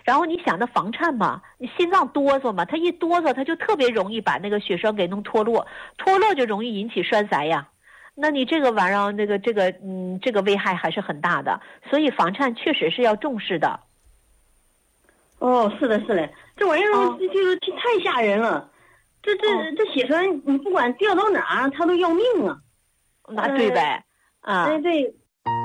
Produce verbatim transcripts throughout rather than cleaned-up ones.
然后你想那房颤嘛，你心脏哆嗦嘛，它一哆嗦，它就特别容易把那个血栓给弄脱落，脱落就容易引起栓塞呀。那你这个玩意儿，那个这个嗯，这个危害还是很大的，所以房颤确实是要重视的。 哦，是的，是的，这玩意儿就是太吓人了。这这、哦、这血栓，你不管掉到哪儿，它都要命啊。 那对呗，呃、啊， 对对。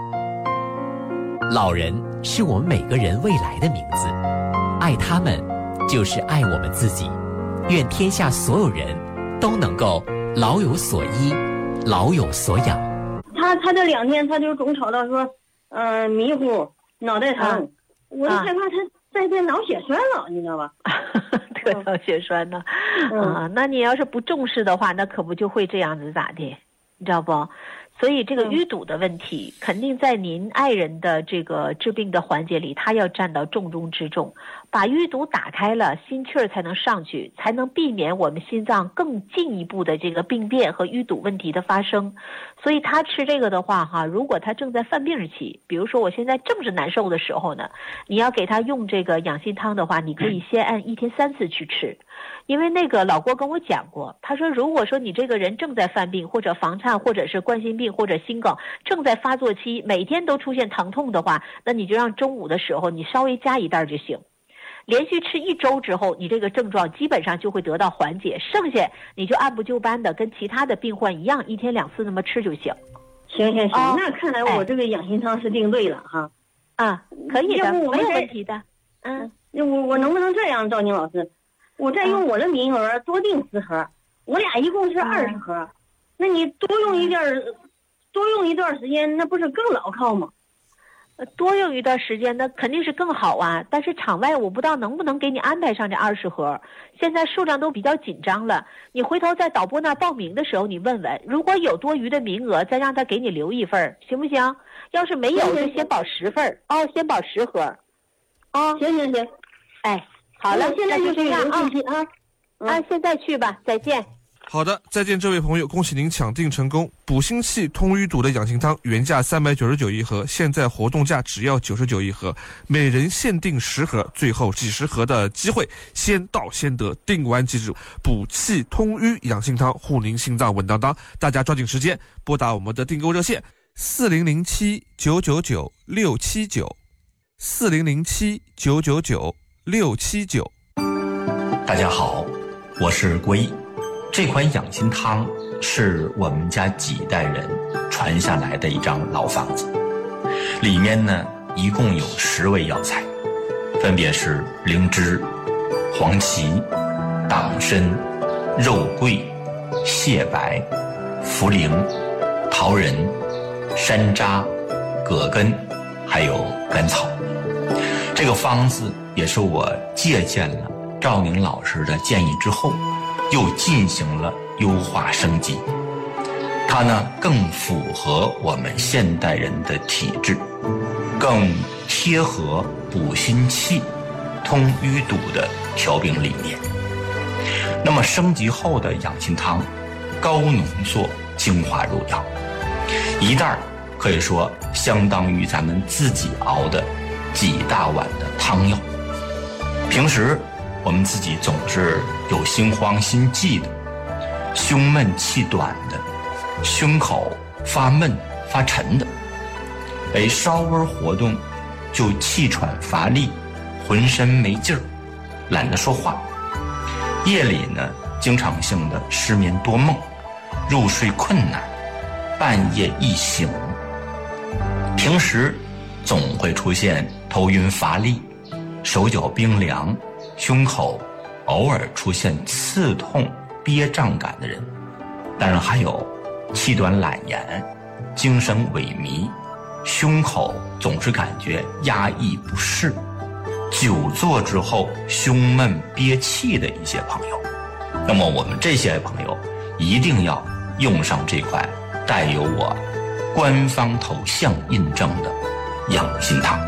老人是我们每个人未来的名字，爱他们就是爱我们自己。愿天下所有人都能够老有所依，老有所养。 他他这两天他就总吵到说，嗯、呃，迷糊，脑袋疼，啊、我就害怕他再变脑血栓了，你知道吧？ 得脑血栓呢，嗯、啊，那你要是不重视的话，那可不就会这样子咋的？你知道不？所以这个淤堵的问题，肯定在您爱人的这个治病的环节里，他要占到重中之重。把淤堵打开了，心气儿才能上去，才能避免我们心脏更进一步的这个病变和淤堵问题的发生。所以他吃这个的话哈，如果他正在犯病期，比如说我现在正是难受的时候呢，你要给他用这个养心汤的话，你可以先按一天三次去吃。因为那个老郭跟我讲过，他说如果说你这个人正在犯病，或者房颤，或者是冠心病，或者心梗正在发作期，每天都出现疼痛的话，那你就让中午的时候你稍微加一袋就行。连续吃一周之后，你这个症状基本上就会得到缓解，剩下你就按部就班的跟其他的病患一样，一天两次那么吃就行。 行行行、哦、那看来我这个养心汤是定对了哈。 啊，可以的，没有问题的。嗯， 我我能不能这样，赵宁老师？我再用我的名额多订十盒，我俩一共是二十盒，嗯、那你多用一点，多用一段时间，那不是更牢靠吗？ 多用一段时间，那肯定是更好啊。但是场外我不知道能不能给你安排上这二十盒，现在数量都比较紧张了。你回头在导播那儿报名的时候，你问问，如果有多余的名额，再让他给你留一份，行不行？要是没有，就先保十份哦，先保十盒。 哦，行行行， 哎。好了，现在就这样啊啊！ 啊，现在去吧，再见。 好的，再见，这位朋友，恭喜您抢订成功。补心气、通淤堵的养心汤原价三百九十九一盒，现在活动价只要九十九一盒，每人限定十盒，最后几十盒的机会，先到先得。订完记住，补气通淤养心汤，护您心脏稳当当。大家抓紧时间拨打我们的订购热线四零零七九九九六七九四零零七九九九六七九。 大家好，我是郭毅。这款养心汤是我们家几代人传下来的一张老方子，里面呢一共有十味药材，分别是灵芝、黄芪、党参、肉桂、蟹白、茯苓、桃仁、山楂、葛根，还有甘草。这个方子也是我借鉴了赵宁老师的建议之后，又进行了优化升级。它呢更符合我们现代人的体质，更贴合补心气、通淤堵的调病理念。那么升级后的养心汤，高浓缩精华入药，一袋可以说相当于咱们自己熬的几大碗的汤药。平时我们自己总是有心慌心悸的，胸闷气短的，胸口发闷发沉的，哎，稍微活动就气喘乏力，浑身没劲儿，懒得说话。夜里呢经常性的失眠多梦，入睡困难，半夜易醒。平时总会出现头晕乏力，手脚冰凉，胸口偶尔出现刺痛憋胀感的人。当然还有气短懒言，精神萎靡，胸口总是感觉压抑不适，久坐之后胸闷憋气的一些朋友。那么我们这些朋友一定要用上这款带有我官方头像印证的养心汤。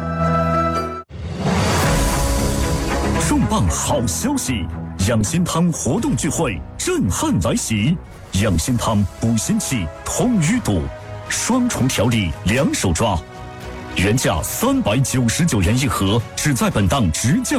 重磅好消息，养心汤活动聚会震撼来袭，养心汤补心气通淤堵，双重调理两手抓，原价三百九十九元一盒，只在本档直降